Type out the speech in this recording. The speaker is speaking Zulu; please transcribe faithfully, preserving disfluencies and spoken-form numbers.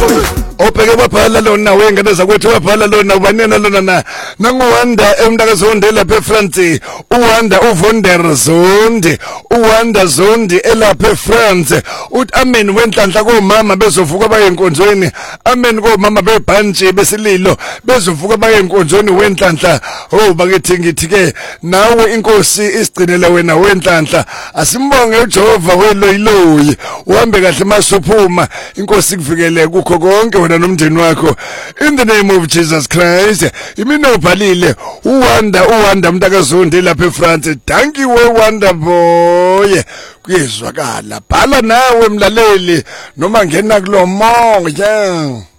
Obheke babhala lona wengane zakwethu babhala lona ubanena lona na nanguwanda emntakazondi lapha eFrance uwanda uvonder zondi uwanda zondi elapha eFrance uthi amen wenhlanhla komama bezovuka bayenkonzweni amen komama bebhantshi besililo bezovuka bayenkonzweni wenhlanhla oh bakithi ngithi ke nawe inkosi isigcinele wena wenhlanhla asimbonge uJehova weloyiloyi uhambe kahle masuphuma inkosi kuvikele kukho konke wena nomndeni wakho in the name of Jesus Christ imino bhalile uwanda uwanda mntakazondi lapha eFrance thank you we wonder boy kuyezwakala bhala nawe mlaleli noma ngena kulo moya